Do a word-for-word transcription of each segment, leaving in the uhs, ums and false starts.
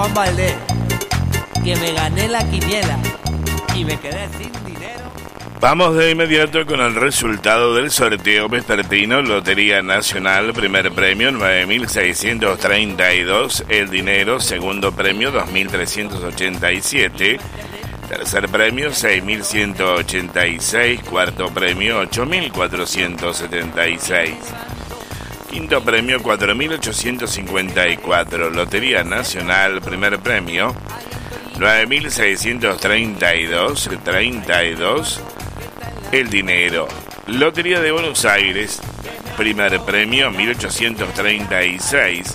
Juan Valdés, que me gané la quiniela y me quedé sin dinero. Vamos de inmediato con el resultado del sorteo vespertino. Lotería Nacional, primer premio nueve mil seiscientos treinta y dos, el dinero, segundo premio dos mil trescientos ochenta y siete, tercer premio seis mil ciento ochenta y seis, cuarto premio ocho mil cuatrocientos setenta y seis, quinto premio cuatro mil ochocientos cincuenta y cuatro. Lotería Nacional, primer premio nueve mil seiscientos treinta y dos, treinta y dos, el dinero. Lotería de Buenos Aires, primer premio mil ochocientos treinta y seis,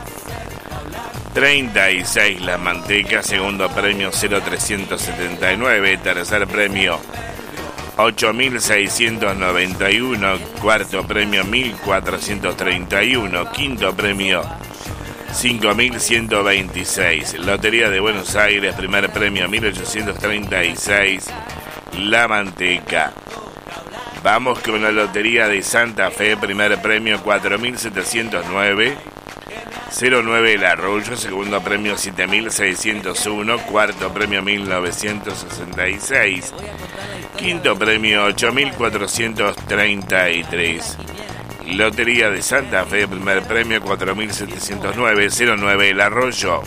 treinta y seis la manteca, segundo premio cero mil trescientos setenta y nueve, tercer premio ocho mil seiscientos noventa y uno, cuarto premio mil cuatrocientos treinta y uno, quinto premio cinco mil ciento veintiséis. Lotería de Buenos Aires, primer premio mil ochocientos treinta y seis, la manteca. Vamos con la Lotería de Santa Fe, primer premio cuatro mil setecientos nueve, cero nueve el Arroyo, segundo premio siete mil seiscientos uno, cuarto premio mil novecientos sesenta y seis, quinto premio ocho mil cuatrocientos treinta y tres. Lotería de Santa Fe, primer premio cuatro mil setecientos nueve, cero nueve el Arroyo.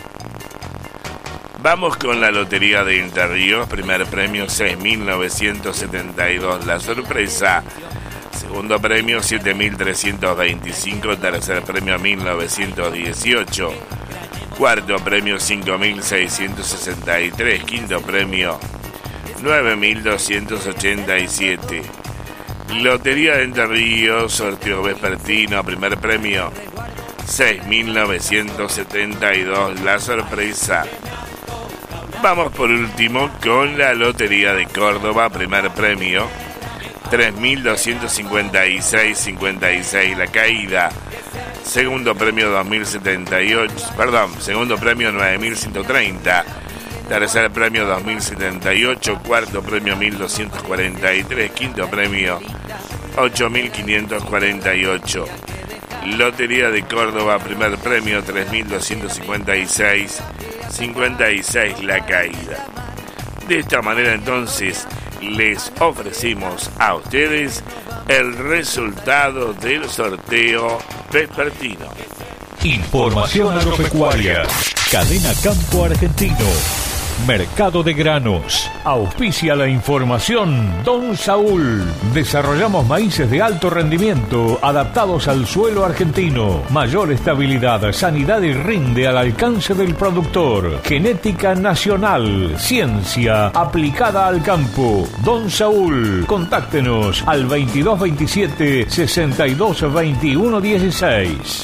Vamos con la Lotería de Entre Ríos, primer premio seis mil novecientos setenta y dos, la sorpresa, segundo premio siete mil trescientos veinticinco, tercer premio mil novecientos dieciocho, cuarto premio cinco mil seiscientos sesenta y tres, quinto premio nueve mil doscientos ochenta y siete. Lotería de Entre Ríos, sorteo vespertino, primer premio seis mil novecientos setenta y dos, la sorpresa. Vamos por último con la Lotería de Córdoba, primer premio tres mil doscientos cincuenta y seis, cincuenta y seis, la caída, segundo premio dos mil setenta y ocho, perdón, segundo premio nueve mil ciento treinta, tercer premio dos mil setenta y ocho, cuarto premio mil doscientos cuarenta y tres, quinto premio ocho mil quinientos cuarenta y ocho. Lotería de Córdoba, primer premio tres mil doscientos cincuenta y seis, cincuenta y seis la caída. De esta manera entonces les ofrecimos a ustedes el resultado del sorteo vespertino. Información agropecuaria. Cadena Campo Argentino. Mercado de granos. Auspicia la información Don Saúl. Desarrollamos maíces de alto rendimiento adaptados al suelo argentino. Mayor estabilidad, sanidad y rinde al alcance del productor. Genética nacional. Ciencia aplicada al campo. Don Saúl. Contáctenos al veintidós veintisiete, sesenta y dos veintiuno dieciséis.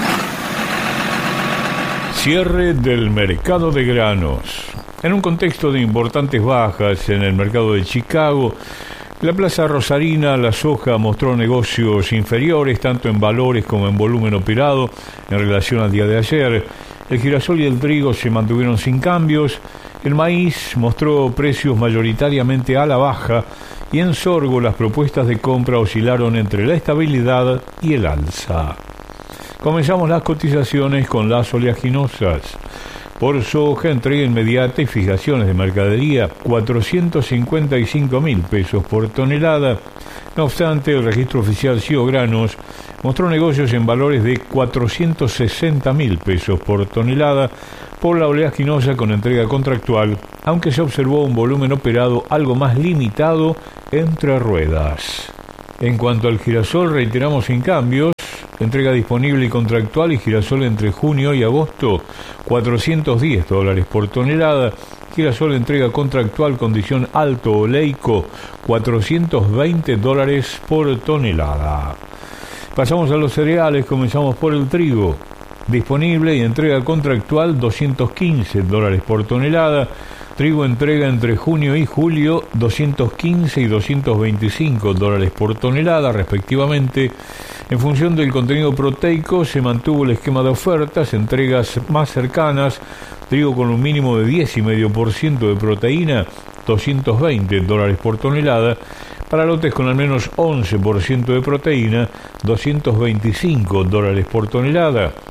Cierre del mercado de granos. En un contexto de importantes bajas en el mercado de Chicago, la plaza rosarina, la soja mostró negocios inferiores tanto en valores como en volumen operado en relación al día de ayer. El girasol y el trigo se mantuvieron sin cambios. El maíz mostró precios mayoritariamente a la baja y en sorgo las propuestas de compra oscilaron entre la estabilidad y el alza. Comenzamos las cotizaciones con las oleaginosas. Por soja, entrega inmediata y fijaciones de mercadería, cuatrocientos cincuenta y cinco mil pesos por tonelada. No obstante, el registro oficial C I O Granos mostró negocios en valores de cuatrocientos sesenta mil pesos por tonelada por la oleaginosa con entrega contractual, aunque se observó un volumen operado algo más limitado entre ruedas. En cuanto al girasol, reiteramos sin cambios. Entrega disponible y contractual y girasol entre junio y agosto, cuatrocientos diez dólares por tonelada. Girasol entrega contractual condición alto oleico, cuatrocientos veinte dólares por tonelada. Pasamos a los cereales, comenzamos por el trigo. Disponible y entrega contractual doscientos quince dólares por tonelada. Trigo entrega entre junio y julio doscientos quince y doscientos veinticinco dólares por tonelada respectivamente. En función del contenido proteico se mantuvo el esquema de ofertas, entregas más cercanas, trigo con un mínimo de diez coma cinco por ciento de proteína, doscientos veinte dólares por tonelada, para lotes con al menos once por ciento de proteína, doscientos veinticinco dólares por tonelada.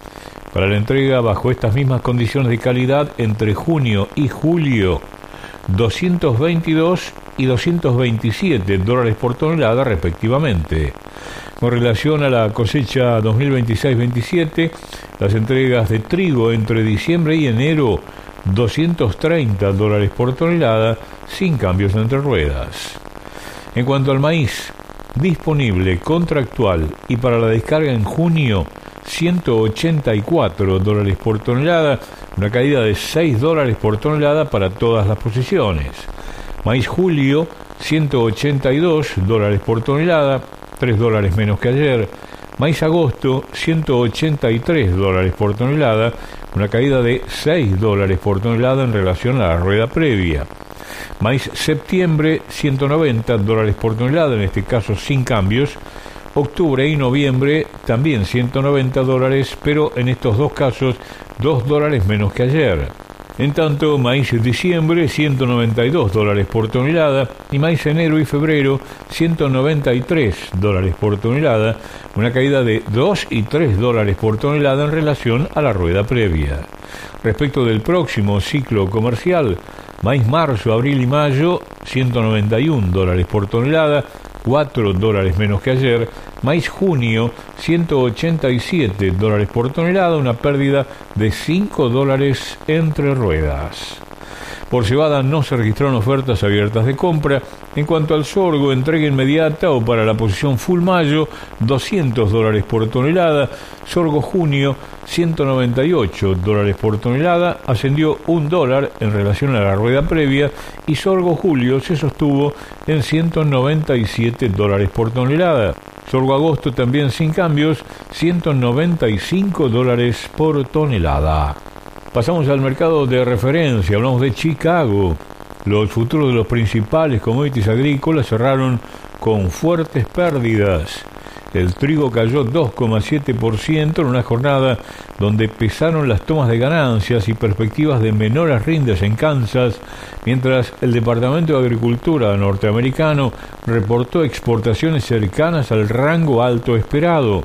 Para la entrega bajo estas mismas condiciones de calidad entre junio y julio, doscientos veintidós y doscientos veintisiete dólares por tonelada respectivamente. Con relación a la cosecha dos mil veintiséis veintisiete, las entregas de trigo entre diciembre y enero, doscientos treinta dólares por tonelada, sin cambios entre ruedas. En cuanto al maíz, disponible, contractual y para la descarga en junio, ciento ochenta y cuatro dólares por tonelada, una caída de seis dólares por tonelada para todas las posiciones. Maíz julio, ciento ochenta y dos dólares por tonelada, tres dólares menos que ayer. Maíz agosto, ciento ochenta y tres dólares por tonelada, una caída de seis dólares por tonelada en relación a la rueda previa. Maíz septiembre, ciento noventa dólares por tonelada, en este caso sin cambios. Octubre y noviembre también ciento noventa dólares, pero en estos dos casos dos dólares menos que ayer. En tanto, maíz diciembre, ciento noventa y dos dólares por tonelada, y maíz enero y febrero, ciento noventa y tres dólares por tonelada, una caída de dos y tres dólares por tonelada en relación a la rueda previa. Respecto del próximo ciclo comercial, maíz marzo, abril y mayo, ciento noventa y un dólares por tonelada, cuatro dólares menos que ayer. Maíz junio, ciento ochenta y siete dólares por tonelada, una pérdida de cinco dólares entre ruedas. Por cebada no se registraron ofertas abiertas de compra. En cuanto al sorgo, entrega inmediata o para la posición full mayo, doscientos dólares por tonelada. Sorgo junio, ciento noventa y ocho dólares por tonelada, ascendió un dólar en relación a la rueda previa, y sorgo julio se sostuvo en ciento noventa y siete dólares por tonelada. Sorgo agosto también sin cambios, ciento noventa y cinco dólares por tonelada. Pasamos al mercado de referencia, hablamos de Chicago. Los futuros de los principales commodities agrícolas cerraron con fuertes pérdidas. El trigo cayó dos coma siete por ciento en una jornada donde pesaron las tomas de ganancias y perspectivas de menores rindes en Kansas, mientras el Departamento de Agricultura norteamericano reportó exportaciones cercanas al rango alto esperado.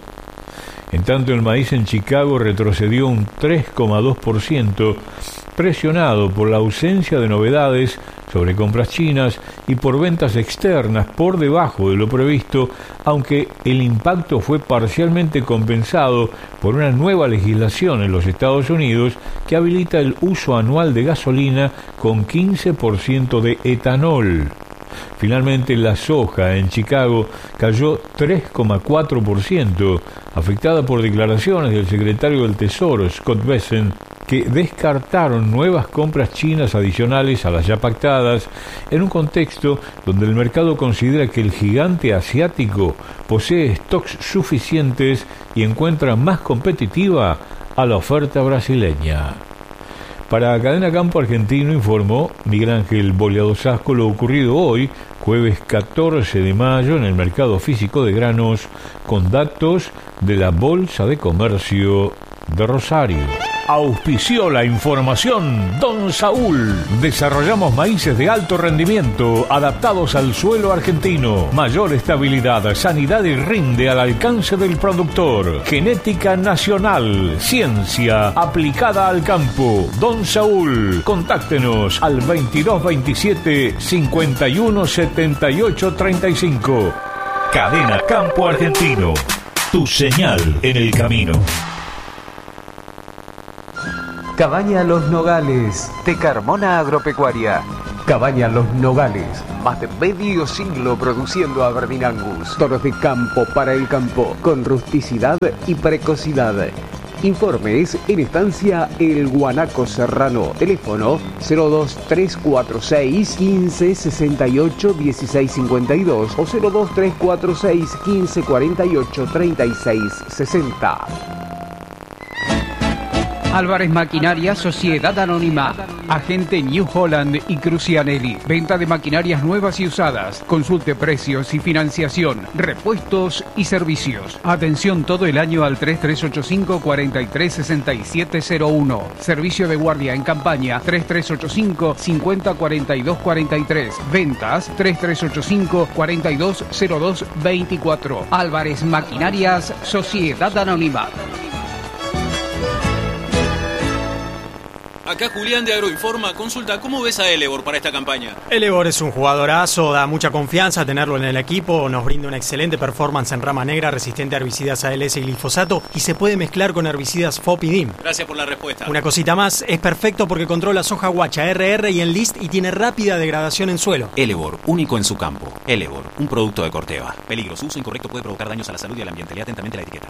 En tanto, el maíz en Chicago retrocedió un tres coma dos por ciento, presionado por la ausencia de novedades sobre compras chinas y por ventas externas por debajo de lo previsto, aunque el impacto fue parcialmente compensado por una nueva legislación en los Estados Unidos que habilita el uso anual de gasolina con quince por ciento de etanol. Finalmente, la soja en Chicago cayó tres coma cuatro por ciento, afectada por declaraciones del secretario del Tesoro, Scott Bessent, que descartaron nuevas compras chinas adicionales a las ya pactadas, en un contexto donde el mercado considera que el gigante asiático posee stocks suficientes y encuentra más competitiva a la oferta brasileña. Para Cadena Campo Argentino informó Miguel Ángel Boleado Sasco lo ocurrido hoy, jueves catorce de mayo, en el mercado físico de granos, con datos de la Bolsa de Comercio de Rosario. Auspició la información Don Saúl. Desarrollamos maíces de alto rendimiento adaptados al suelo argentino. Mayor estabilidad, sanidad y rinde al alcance del productor. Genética nacional, ciencia aplicada al campo. Don Saúl, contáctenos al veintidós veintisiete cincuenta y uno setenta y ocho treinta y cinco. Cadena Campo Argentino, tu señal en el camino. Cabaña Los Nogales, de Carmona Agropecuaria. Cabaña Los Nogales, más de medio siglo produciendo Aberdeen Angus. Toros de campo para el campo, con rusticidad y precocidad. Informes en Estancia El Guanaco Serrano. Teléfono cero dos tres cuatro seis quince sesenta y ocho dieciséis cincuenta y dos o cero dos tres cuatro seis quince cuarenta y ocho treinta y seis sesenta. Álvarez Maquinaria Sociedad Anónima, agente New Holland y Crucianelli. Venta de maquinarias nuevas y usadas. Consulte precios y financiación, repuestos y servicios. Atención todo el año al tres tres ocho cinco cuatro tres seis siete cero uno. Servicio de guardia en campaña tres tres ocho cinco cincuenta cuarenta y dos cuarenta y tres. Ventas tres tres ocho cinco cuarenta y dos cero dos veinticuatro. Álvarez Maquinarias Sociedad Anónima. Acá Julián de Agroinforma. Consulta, ¿cómo ves a Elevor para esta campaña? Elevor es un jugadorazo, da mucha confianza tenerlo en el equipo, nos brinda una excelente performance en rama negra, resistente a herbicidas A L S y glifosato, y se puede mezclar con herbicidas F O P y D I M. Gracias por la respuesta. Una cosita más, es perfecto porque controla soja guacha, R R y Enlist y tiene rápida degradación en suelo. Elevor, único en su campo. Elevor, un producto de Corteva. Peligro, su uso incorrecto puede provocar daños a la salud y al ambiente. Lea atentamente la etiqueta.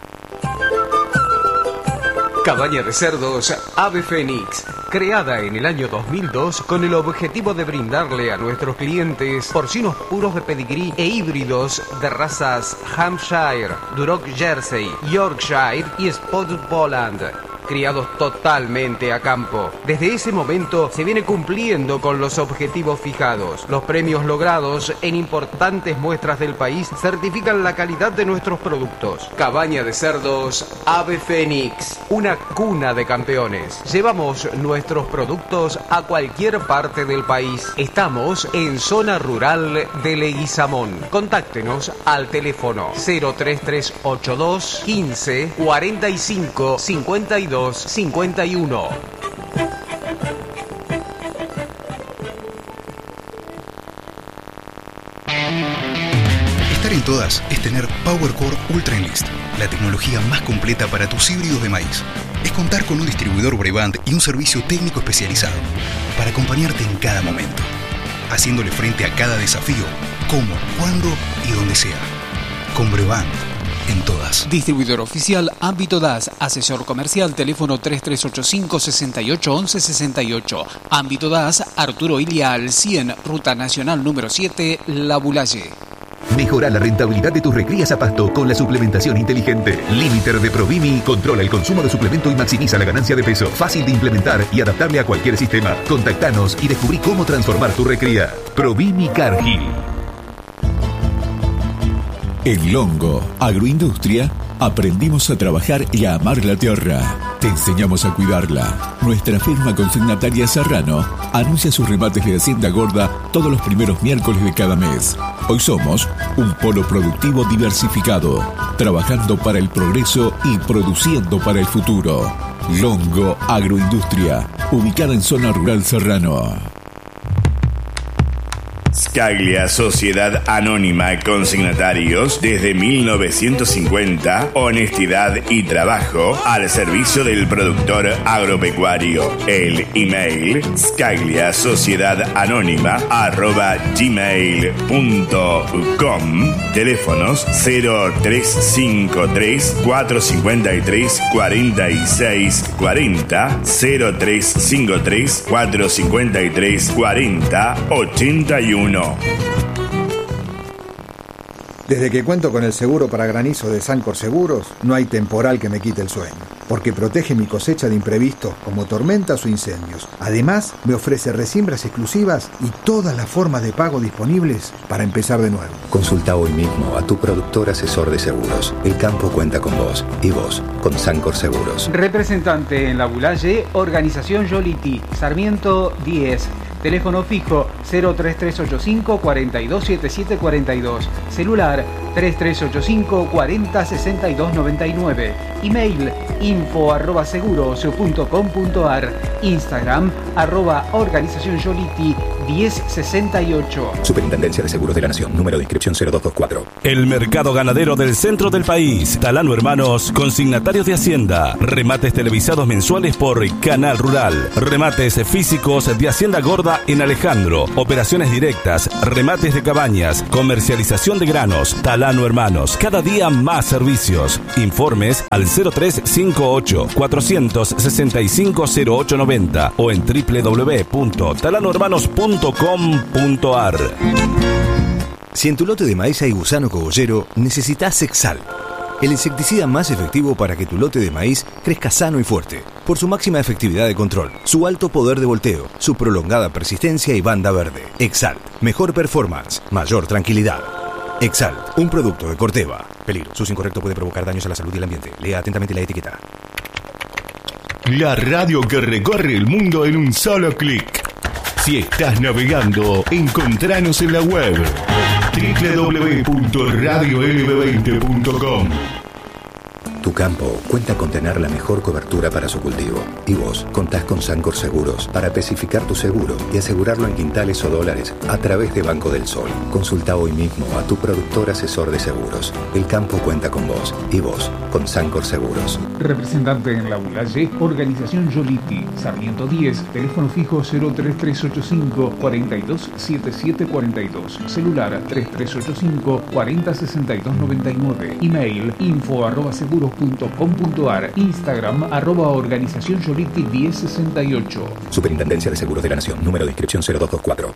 Cabaña de cerdos Ave Fénix, creada en el año dos mil dos con el objetivo de brindarle a nuestros clientes porcinos puros de pedigrí e híbridos de razas Hampshire, Duroc Jersey, Yorkshire y Spotted Poland, criados totalmente a campo. Desde ese momento se viene cumpliendo con los objetivos fijados. Los premios logrados en importantes muestras del país certifican la calidad de nuestros productos. Cabaña de cerdos Ave Fénix, una cuna de campeones. Llevamos nuestros productos a cualquier parte del país. Estamos en zona rural de Leguizamón. Contáctenos al teléfono cero tres tres ocho dos quince cuarenta y cinco cincuenta y dos cincuenta y uno. Estar en todas es tener PowerCore Ultra Enlist, la tecnología más completa para tus híbridos de maíz. Es contar con un distribuidor Brevant y un servicio técnico especializado para acompañarte en cada momento, haciéndole frente a cada desafío, como, cuándo y donde sea. Con Brevant, en todas. Distribuidor oficial Ámbito D A S, asesor comercial, teléfono tres tres ocho cinco, seis ocho uno uno seis ocho. Ámbito D A S, Arturo Ilia al cien, Ruta Nacional número siete, La Bulaye. Mejora la rentabilidad de tus recrías a pasto con la suplementación inteligente. Limiter de Provimi controla el consumo de suplemento y maximiza la ganancia de peso. Fácil de implementar y adaptable a cualquier sistema. Contactanos y descubrí cómo transformar tu recría. Provimi Cargill. En Longo Agroindustria aprendimos a trabajar y a amar la tierra. Te enseñamos a cuidarla. Nuestra firma consignataria Serrano anuncia sus remates de Hacienda Gorda todos los primeros miércoles de cada mes. Hoy somos un polo productivo diversificado, trabajando para el progreso y produciendo para el futuro. Longo Agroindustria, ubicada en zona rural Serrano. Scaglia Sociedad Anónima Consignatarios desde mil novecientos cincuenta, honestidad y trabajo al servicio del productor agropecuario. El email scaglia sociedad anónima arroba gmail punto com. Teléfonos cero tres cinco tres, cuatro cinco tres, cuatro seis cuatro cero, cero tres cinco tres, cuatro cinco tres, cuarenta ochenta y uno. Desde que cuento con el seguro para granizo de Sancor Seguros, no hay temporal que me quite el sueño, porque protege mi cosecha de imprevistos como tormentas o incendios. Además, me ofrece resiembras exclusivas y todas las formas de pago disponibles para empezar de nuevo. Consulta hoy mismo a tu productor asesor de seguros. El campo cuenta con vos y vos con Sancor Seguros. Representante en La Bulaye, Organización Yoliti, Sarmiento diez. Teléfono fijo cero tres tres ocho cinco, cuatro dos siete siete cuatro dos. Celular tres tres ocho cinco, cuarenta sesenta y dos noventa y nueve. Email info arroba seguros punto com punto ar. Instagram arroba organización Yoliti diez sesenta y ocho. Superintendencia de Seguros de la Nación. Número de inscripción cero dos dos cuatro. El mercado ganadero del centro del país. Talano Hermanos, consignatarios de Hacienda. Remates televisados mensuales por Canal Rural. Remates físicos de Hacienda Gorda en Alejandro. Operaciones directas, remates de cabañas, comercialización de granos. Talano Hermanos, cada día más servicios. Informes al cero tres cinco ocho, cuatro seis cinco, cero ocho nueve cero o en doble u doble u doble u punto talano hermanos punto com punto ar. Si en tu lote de maíz hay gusano cogollero, necesitas Exalt, el insecticida más efectivo para que tu lote de maíz crezca sano y fuerte, por su máxima efectividad de control, su alto poder de volteo, su prolongada persistencia y banda verde. Exalt, mejor performance, mayor tranquilidad. Exalt, un producto de Corteva. Peligro, su uso incorrecto puede provocar daños a la salud y el ambiente. Lea atentamente la etiqueta. La radio que recorre el mundo en un solo clic. Si estás navegando, encontranos en la web doble u doble u doble u punto radio l b veinte punto com. Tu campo cuenta con tener la mejor cobertura para su cultivo. Y vos contás con Sancor Seguros para especificar tu seguro y asegurarlo en quintales o dólares a través de Banco del Sol. Consulta hoy mismo a tu productor asesor de seguros. El campo cuenta con vos y vos con Sancor Seguros. Representante en La Bulaye, Organización Yoliti, Sarmiento diez, teléfono fijo cero tres tres ocho cinco, cuatro dos siete siete cuatro dos, celular tres tres ocho cinco, cuatro cero seis dos nueve nueve, email info arroba seguros punto com punto ar, Instagram arroba organización Yoliti diez sesenta y ocho. Superintendencia de Seguros de la Nación, número de inscripción cero dos dos cuatro.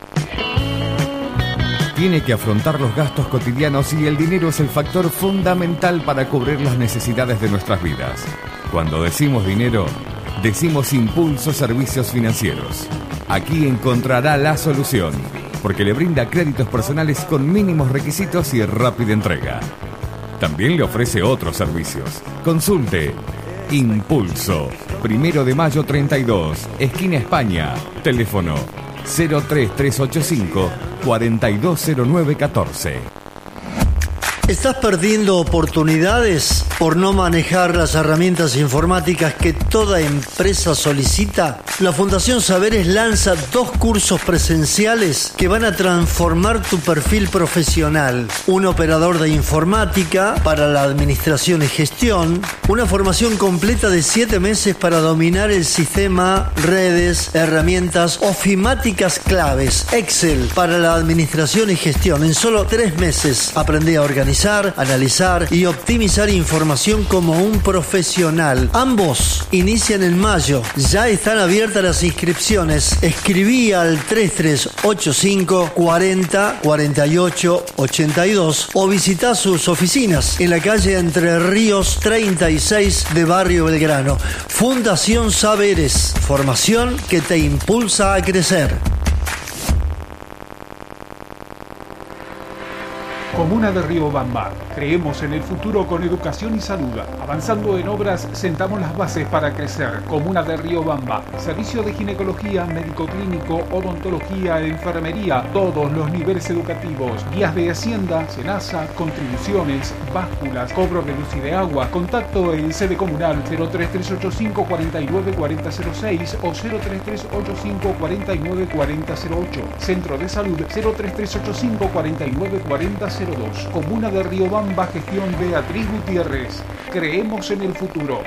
Tiene que afrontar los gastos cotidianos y el dinero es el factor fundamental para cubrir las necesidades de nuestras vidas. Cuando decimos dinero, decimos Impulso Servicios Financieros. Aquí encontrará la solución, porque le brinda créditos personales con mínimos requisitos y rápida entrega. También le ofrece otros servicios. Consulte Impulso, Primero de Mayo treinta y dos, esquina España. Teléfono cero tres tres ocho cinco, cuatro dos cero nueve uno cuatro. ¿Estás perdiendo oportunidades por no manejar las herramientas informáticas que toda empresa solicita? La Fundación Saberes lanza dos cursos presenciales que van a transformar tu perfil profesional. Un operador de informática para la administración y gestión. Una formación completa de siete meses para dominar el sistema, redes, herramientas ofimáticas claves. Excel para la administración y gestión. En solo tres meses aprendí a organizar, analizar y optimizar información como un profesional. Ambos inician en mayo. Ya están abiertas las inscripciones. Escribí al tres tres ocho cinco, cuarenta, cuarenta y ocho, ochenta y dos o visita sus oficinas en la calle Entre Ríos treinta y seis de Barrio Belgrano. Fundación Saberes. Formación que te impulsa a crecer. Comuna de Riobamba. Creemos en el futuro con educación y salud. Avanzando en obras, sentamos las bases para crecer. Comuna de Riobamba. Servicio de ginecología, médico clínico, odontología, enfermería, todos los niveles educativos. Guías de Hacienda, Senasa, contribuciones, básculas, cobro de luz y de agua. Contacto en sede comunal cero tres tres ocho cinco, cuatro nueve cuatro cero cero seis o cero tres tres ocho cinco, cuatro nueve cuatro cero cero ocho. Centro de Salud cero tres tres ocho cinco, cuatro nueve cuatro cero dos. Comuna de Riobamba, gestión Beatriz Gutiérrez. Creemos en el futuro.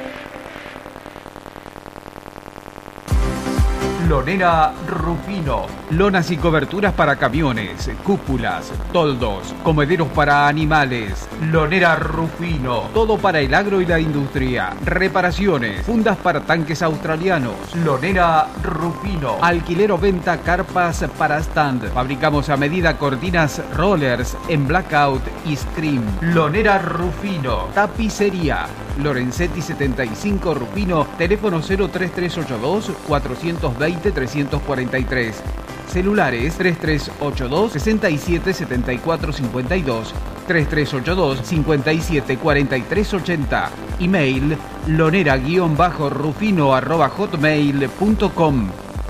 Lonera Rufino. Lonas y coberturas para camiones, cúpulas, toldos, comederos para animales. Lonera Rufino. Todo para el agro y la industria. Reparaciones, fundas para tanques australianos. Lonera Rufino. Alquiler o venta carpas para stand. Fabricamos a medida cortinas rollers en blackout y scream. Lonera Rufino. Tapicería. Lorenzetti setenta y cinco Rufino. Teléfono cero tres tres ocho dos, cuatro dos cero, tres cuatro tres. Celulares tres tres ocho dos, seis siete siete cuatro cinco dos, tres tres ocho dos, cinco siete cuatro tres ocho cero. Email lonera-rufino arroba hotmail punto com.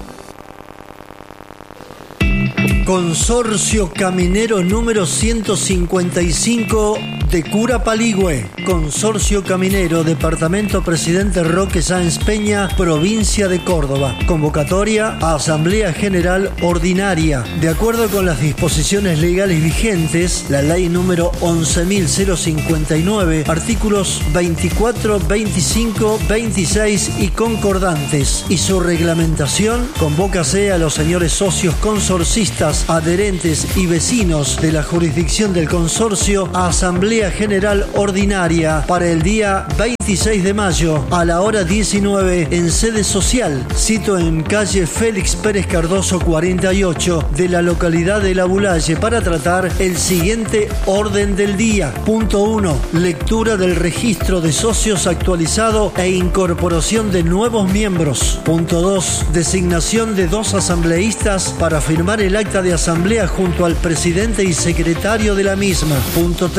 Consorcio Caminero número ciento cincuenta y cinco de Curapaligüe. Consorcio Caminero, Departamento Presidente Roque Sáenz Peña, Provincia de Córdoba. Convocatoria a Asamblea General Ordinaria. De acuerdo con las disposiciones legales vigentes, la ley número once mil cincuenta y nueve, artículos veinticuatro, veinticinco, veintiséis y concordantes, y su reglamentación, convócase a los señores socios consorcistas, adherentes y vecinos de la jurisdicción del consorcio a Asamblea General Ordinaria para el día veintiséis de mayo a la hora diecinueve en sede social, sito en calle Félix Pérez Cardoso cuarenta y ocho de la localidad de La Bulaye, para tratar el siguiente orden del día. Punto uno. Lectura del registro de socios actualizado e incorporación de nuevos miembros. Punto dos. Designación de dos asambleístas para firmar el acta de asamblea junto al presidente y secretario de la misma. Punto tres.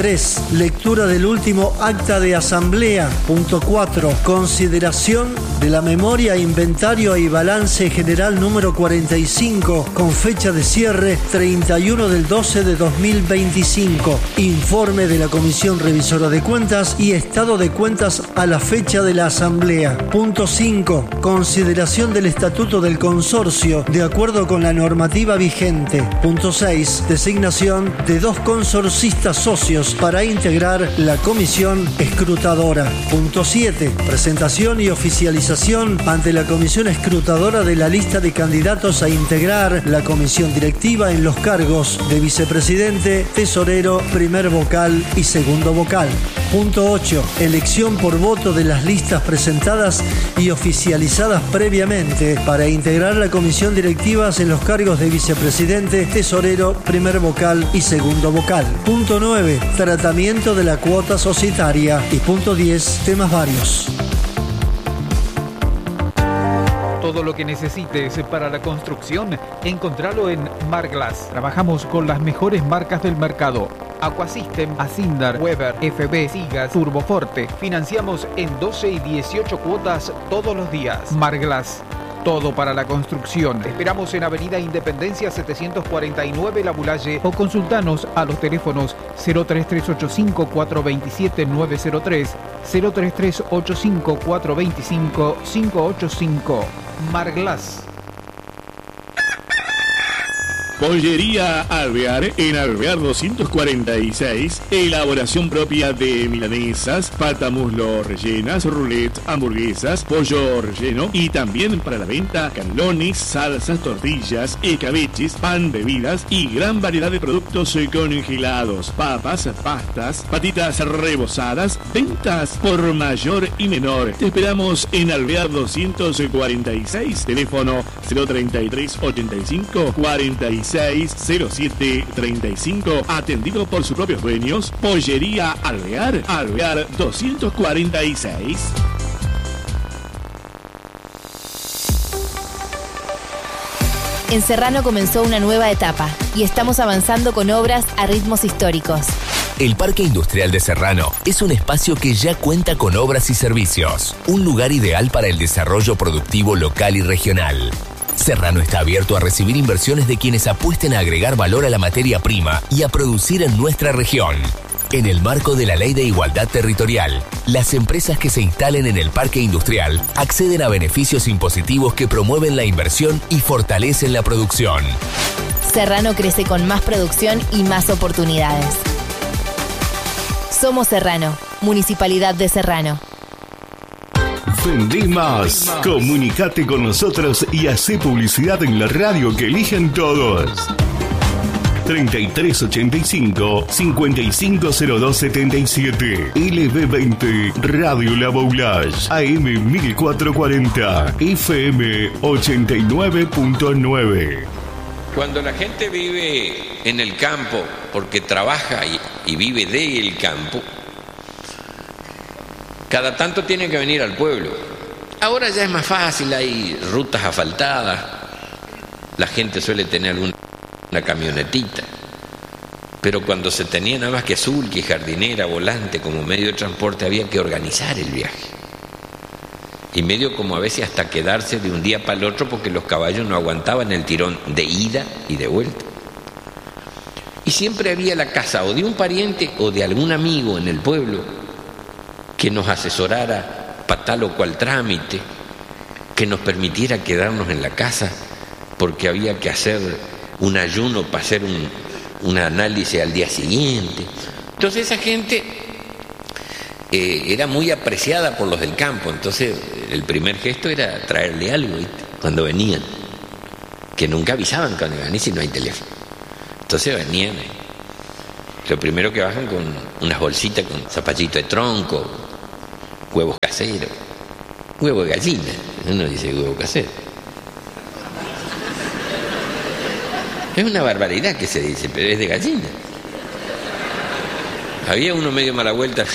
Lectura del último acta de asamblea. Punto cuatro. Consideración de la memoria, inventario y balance general número cuarenta y cinco con fecha de cierre treinta y uno del doce de dos mil veinticinco. Informe de la Comisión Revisora de Cuentas y estado de cuentas a la fecha de la asamblea. Punto cinco. Consideración del estatuto del consorcio de acuerdo con la normativa vigente. Punto seis. Designación de dos consorcistas socios para integrar la comisión escrutadora. Punto siete. Presentación y oficialización ante la comisión escrutadora de la lista de candidatos a integrar la comisión directiva en los cargos de vicepresidente, tesorero, primer vocal y segundo vocal. Punto ocho. Elección por voto de las listas presentadas y oficializadas previamente para integrar la comisión directiva en los cargos de vicepresidente, tesorero, primer vocal y segundo vocal. Punto nueve. Tratamiento de la cuota societaria. Y punto diez. Temas varios. Todo lo que necesites para la construcción, encontralo en Marglass. Trabajamos con las mejores marcas del mercado. Aquasystem, Asindar, Weber, F B, Sigas, Turboforte. Financiamos en doce y dieciocho cuotas todos los días. Marglass. Todo para la construcción. Te esperamos en Avenida Independencia setecientos cuarenta y nueve La Bulalle o consultanos a los teléfonos cero tres tres ocho cinco cuatro dos siete nueve cero tres, cero tres tres ocho cinco cuatro dos cinco cinco ocho cinco. Marglass. Pollería Alvear, en Alvear doscientos cuarenta y seis, elaboración propia de milanesas, pata muslo rellenas, roulette, hamburguesas, pollo relleno y también para la venta canelones, salsas, tortillas, escabeches, pan, bebidas y gran variedad de productos congelados, papas, pastas, patitas rebozadas, ventas por mayor y menor. Te esperamos en Alvear doscientos cuarenta y seis, teléfono cero treinta y tres ochenta y cinco cuarenta y seis cero siete treinta y cinco, atendido por sus propios dueños. Pollería Alvear, Alvear doscientos cuarenta y seis. En Serrano comenzó una nueva etapa y estamos avanzando con obras a ritmos históricos. El Parque Industrial de Serrano es un espacio que ya cuenta con obras y servicios, un lugar ideal para el desarrollo productivo local y regional. Serrano está abierto a recibir inversiones de quienes apuesten a agregar valor a la materia prima y a producir en nuestra región. En el marco de la Ley de Igualdad Territorial, las empresas que se instalen en el parque industrial acceden a beneficios impositivos que promueven la inversión y fortalecen la producción. Serrano crece con más producción y más oportunidades. Somos Serrano, Municipalidad de Serrano. Vendí más. Comunicate con nosotros y hacé publicidad en la radio que eligen todos. treinta y tres ochenta y cinco, cincuenta y cinco cero dos setenta y siete. L B veinte Radio La Boulage. A M mil cuatrocientos cuarenta. F M ochenta y nueve punto nueve. Cuando la gente vive en el campo porque trabaja y, y vive del campo, cada tanto tiene que venir al pueblo. Ahora ya es más fácil, hay rutas asfaltadas, la gente suele tener una, una camionetita. Pero cuando se tenía nada más que sulky, jardinera, volante como medio de transporte, había que organizar el viaje. Y medio como a veces hasta quedarse de un día para el otro porque los caballos no aguantaban el tirón de ida y de vuelta. Y siempre había la casa o de un pariente o de algún amigo en el pueblo que nos asesorara para tal o cual trámite, que nos permitiera quedarnos en la casa porque había que hacer un ayuno para hacer un, un análisis al día siguiente. Entonces esa gente eh, era muy apreciada por los del campo. Entonces el primer gesto era traerle algo, ¿viste? Cuando venían, que nunca avisaban cuando iban, y si no hay teléfono. Entonces venían, eh, lo primero que bajan con unas bolsitas con zapallito de tronco, huevos caseros, huevo de gallina, uno dice huevo casero. Es una barbaridad que se dice, pero es de gallina. Había uno medio mala vuelta.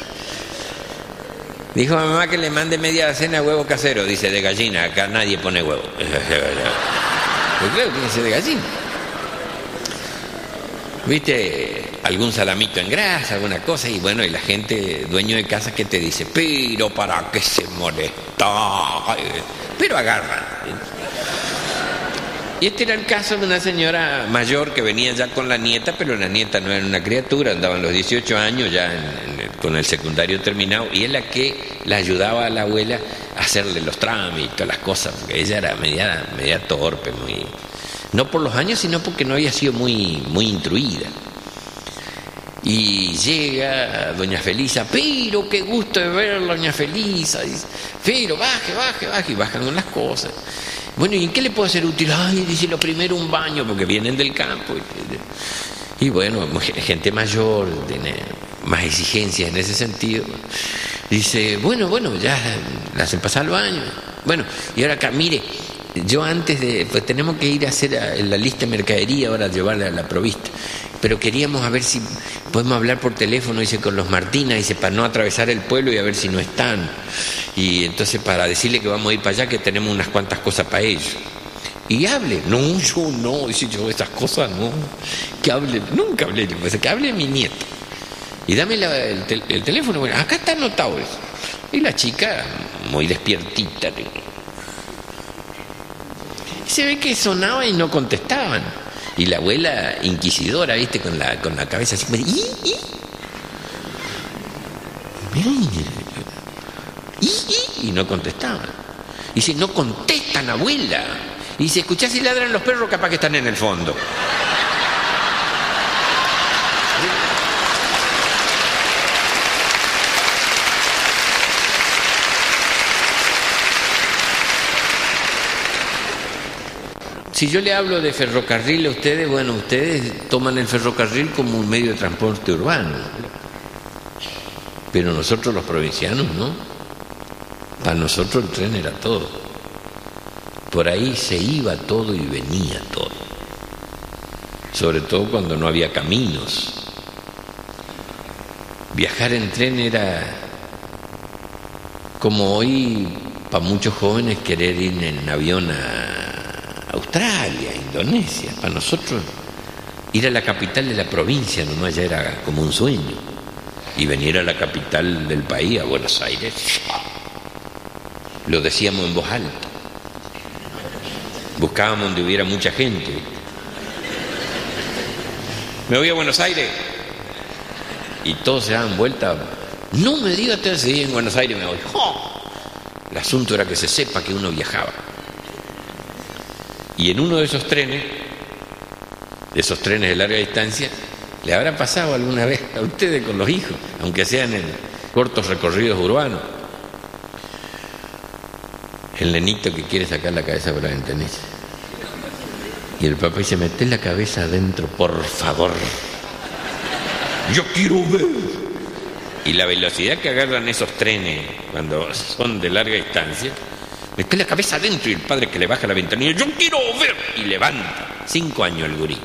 Dijo a mamá que le mande media docena huevo casero, dice de gallina, acá nadie pone huevo. Pues claro, tiene que ser de gallina. ¿Viste? algún salamito en grasa, alguna cosa, y bueno, y la gente, dueño de casa, que te dice, pero ¿para qué se molesta? Pero agarran. Y este era el caso de una señora mayor que venía ya con la nieta, pero la nieta no era una criatura, andaban los dieciocho años ya en, en, con el secundario terminado, y es la que la ayudaba a la abuela a hacerle los trámites, todas las cosas, porque ella era media, media torpe, muy, no por los años, sino porque no había sido muy, muy instruida. Y llega doña Felisa, pero qué gusto de verla, doña Felisa, dice, pero baje, baje, baje, y bajan las cosas. Bueno, ¿y en qué le puedo hacer útil? Ay, dice, lo primero un baño, porque vienen del campo. Y, y bueno, gente mayor, tiene más exigencias en ese sentido. Dice, bueno, bueno, ya la hacen pasar al baño. Bueno, y ahora acá, mire, yo antes de, pues tenemos que ir a hacer la lista de mercadería, ahora llevarla a la provista. Pero queríamos a ver si podemos hablar por teléfono, dice, con los Martínez, dice, para no atravesar el pueblo y a ver si no están. Y entonces para decirle que vamos a ir para allá, que tenemos unas cuantas cosas para ellos. Y hable. No, yo no, dice, yo esas cosas no. Que hable, nunca hablé, pues, que hable mi nieto. Y dame la, el, tel, el teléfono, bueno, acá está anotado eso. Y la chica, muy despiertita, se ve que sonaba y no contestaban. Y la abuela inquisidora, viste, con la, con la cabeza así, ¿y? ¿y? ¿Y? ¿y? Y no contestaban. Y dice, no contestan, abuela. Y dice, escuchá si ladran los perros, capaz que están en el fondo. Si yo le hablo de ferrocarril a ustedes, bueno, ustedes toman el ferrocarril como un medio de transporte urbano. Pero nosotros los provincianos, ¿no? Para nosotros el tren era todo. Por ahí se iba todo y venía todo. Sobre todo cuando no había caminos. Viajar en tren era como hoy para muchos jóvenes querer ir en avión a Australia, Indonesia. Para nosotros ir a la capital de la provincia nomás ya era como un sueño. Y venir a la capital del país, a Buenos Aires, lo decíamos en voz alta. Buscábamos donde hubiera mucha gente. Me voy a Buenos Aires. Y todos se daban vuelta. No me digas, sí, en Buenos Aires me voy. ¡Oh! El asunto era que se sepa que uno viajaba. Y en uno de esos trenes, de esos trenes de larga distancia, ¿le habrá pasado alguna vez a ustedes con los hijos, aunque sean en cortos recorridos urbanos? El nenito que quiere sacar la cabeza por la ventanilla. Y el papá dice, mete la cabeza adentro, por favor. Yo quiero ver. Y la velocidad que agarran esos trenes cuando son de larga distancia, mete la cabeza adentro, y el padre que le baja la ventanilla, yo quiero ver, y levanta. Cinco años el gurí.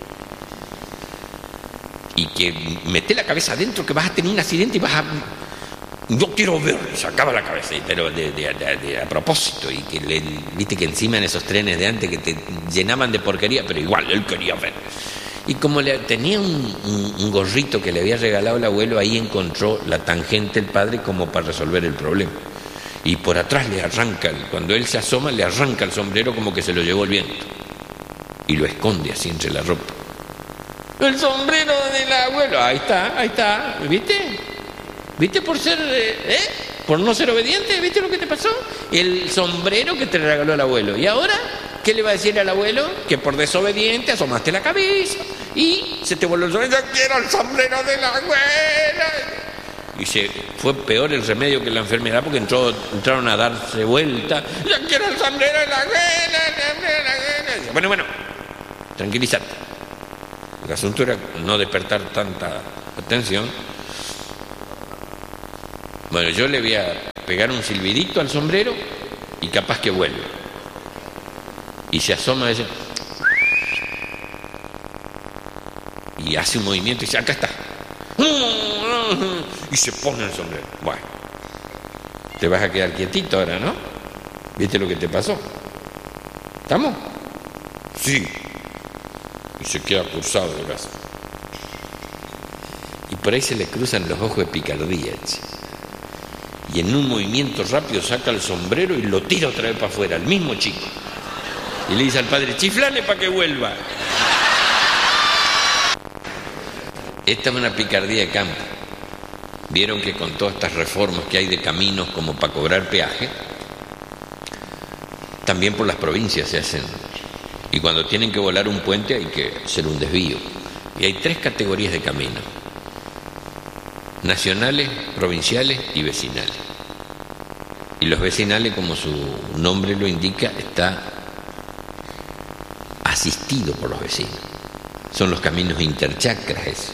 Y que mete la cabeza adentro, que vas a tener un accidente y vas a... Yo quiero ver, sacaba la cabeza, pero de, de, de, de a propósito. Y que le, viste que encima en esos trenes de antes que te llenaban de porquería, pero igual él quería ver. Y como le, tenía un, un, un gorrito que le había regalado el abuelo, ahí encontró la tangente el padre como para resolver el problema. Y por atrás le arranca, cuando él se asoma, le arranca el sombrero como que se lo llevó el viento. Y lo esconde así entre la ropa. El sombrero del abuelo, ahí está, ahí está, ¿viste? ¿Viste por ser, eh? Por no ser obediente, ¿viste lo que te pasó? El sombrero que te regaló el abuelo. ¿Y ahora qué le va a decir al abuelo? Que por desobediente asomaste la cabeza y se te volvió el sombrero. Yo quiero el sombrero de la abuela. Y se fue peor el remedio que la enfermedad, porque entró, entraron a darse vuelta. Yo quiero el sombrero de la abuela. Bueno, bueno, tranquilízate. El asunto era no despertar tanta atención. Bueno, yo le voy a pegar un silbidito al sombrero y capaz que vuelve. Y se asoma y dice... Y hace un movimiento y dice, acá está. Y se pone el sombrero. Bueno, te vas a quedar quietito ahora, ¿no? ¿Viste lo que te pasó? ¿Estamos? Sí. Y se queda cruzado de brazos. por ahí se le cruzan los ojos de picardía, che. Y en un movimiento rápido saca el sombrero y lo tira otra vez para afuera, al mismo chico. Y le dice al padre, chiflale para que vuelva. Esta es una picardía de campo. Vieron que con todas estas reformas que hay de caminos como para cobrar peaje, también por las provincias se hacen. Y cuando tienen que volar un puente hay que hacer un desvío. Y hay tres categorías de caminos: nacionales, provinciales y vecinales. Y los vecinales, como su nombre lo indica, está asistido por los vecinos. Son los caminos interchacras esos,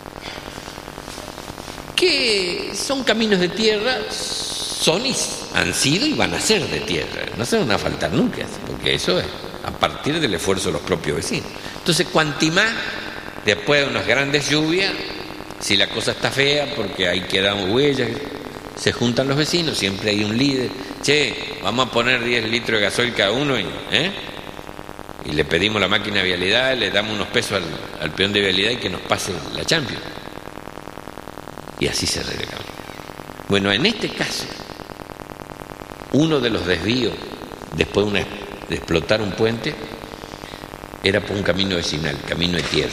que son caminos de tierra, son y han sido y van a ser de tierra, no se van a faltar nunca, porque eso es a partir del esfuerzo de los propios vecinos. Entonces, cuanti más, después de unas grandes lluvias, si la cosa está fea, porque ahí quedan huellas, se juntan los vecinos, siempre hay un líder, che, vamos a poner diez litros de gasoil cada uno, y, ¿eh? y le pedimos la máquina de vialidad, le damos unos pesos al, al peón de vialidad y que nos pase la Champions. Y así se arregla. Bueno, en este caso, uno de los desvíos, después de, una, de explotar un puente, era por un camino vecinal, camino de tierra.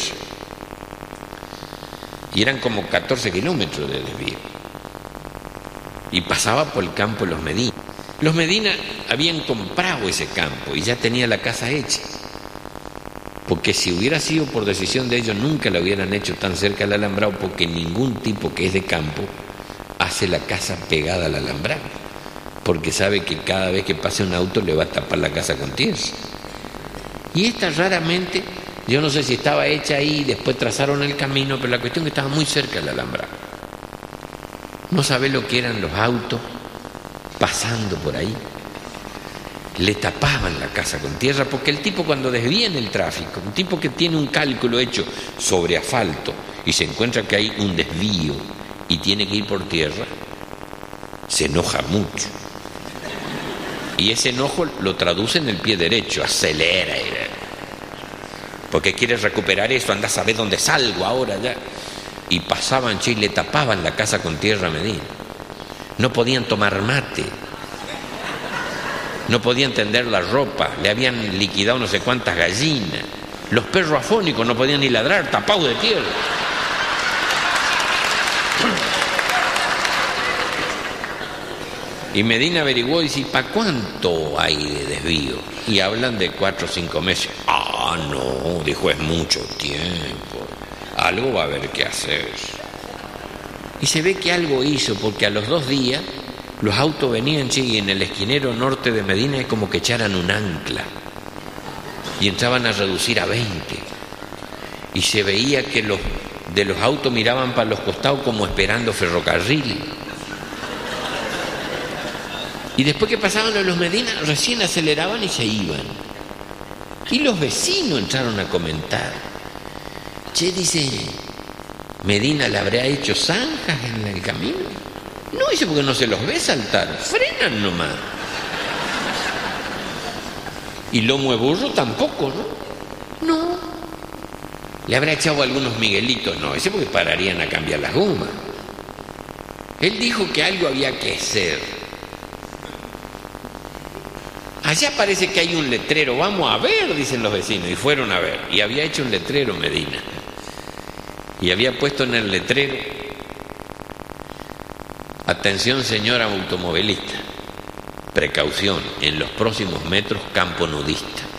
Y eran como catorce kilómetros de desvío. Y pasaba por el campo de los Medina. Los Medina habían comprado ese campo y ya tenía la casa hecha. Porque si hubiera sido por decisión de ellos, nunca la hubieran hecho tan cerca al alambrado, porque ningún tipo que es de campo hace la casa pegada al alambrado, porque sabe que cada vez que pase un auto le va a tapar la casa con tierra. Y esta raramente, yo no sé si estaba hecha ahí, después trazaron el camino, pero la cuestión es que estaba muy cerca del alambrado. No sabe lo que eran los autos pasando por ahí. Le tapaban la casa con tierra, porque el tipo, cuando desvía en el tráfico, un tipo que tiene un cálculo hecho sobre asfalto y se encuentra que hay un desvío y tiene que ir por tierra, se enoja mucho. Y ese enojo lo traduce en el pie derecho, acelera, porque quiere recuperar eso, anda a saber dónde salgo ahora ya. Y pasaban, che, y le tapaban la casa con tierra a Medina. No podían tomar mate, no podían tender la ropa, le habían liquidado no sé cuántas gallinas. Los perros afónicos no podían ni ladrar, tapados de tierra. Y Medina averiguó y dice, ¿para cuánto hay de desvío? Y hablan de cuatro o cinco meses. Ah, no, dijo, es mucho tiempo. Algo va a haber que hacer. Y se ve que algo hizo, porque a los dos días los autos venían, che, y en el esquinero norte de Medina es como que echaran un ancla. Y entraban a reducir a veinte. Y se veía que los de los autos miraban para los costados como esperando ferrocarril. Y después que pasaban a los Medina, recién aceleraban y se iban. Y los vecinos entraron a comentar. Che, dice, ¿Medina le habrá hecho zanjas en el camino? No, dice, porque no se los ve saltar, frenan nomás. Y lomo de burro tampoco, ¿no? No. ¿Le habrá echado algunos miguelitos? No, ese porque pararían a cambiar las gomas. Él dijo que algo había que hacer. Allá parece que hay un letrero, vamos a ver, dicen los vecinos, y fueron a ver. Y había hecho un letrero Medina. Y había puesto en el letrero, atención señora automovilista, precaución, en los próximos metros campo nudista.